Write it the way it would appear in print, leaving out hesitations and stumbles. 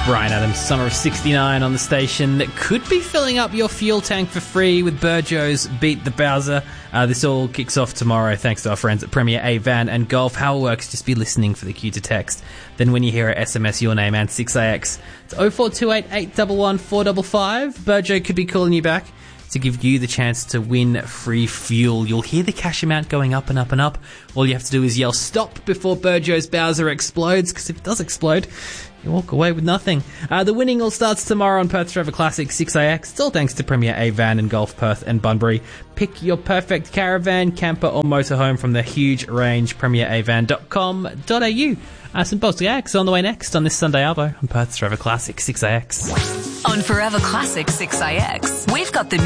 Bryan Adams, Summer of 69 on the station that could be filling up your fuel tank for free with Burjo's Beat the Bowser. This all kicks off tomorrow thanks to our friends at Premier Avan and Golf. How it works, just be listening for the cue to text. Then when you hear it, SMS your name and 6AX. It's 0428 811 455. Burjo could be calling you back to give you the chance to win free fuel. You'll hear the cash amount going up and up and up. All you have to do is yell stop before Burjo's Bowser explodes, because if it does explode, you walk away with nothing. The winning all starts tomorrow on Perth's Forever Classic 6AX. It's all thanks to Premier Avan and Golf Perth and Bunbury. Pick your perfect caravan, camper or motorhome from the huge range, premieravan.com.au. Some Boss Gags on the way next on this Sunday Arvo on Perth's Forever Classic 6AX. On Forever Classic 6AX, we've got the